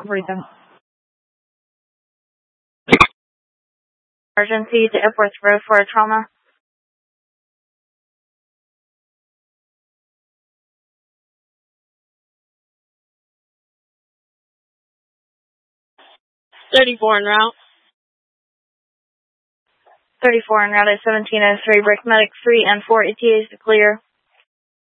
Breathing. Emergency to Epworth Road for a trauma. .34 en route. 34 en route at 1703. Break medic 3 and 4 ETAs to clear.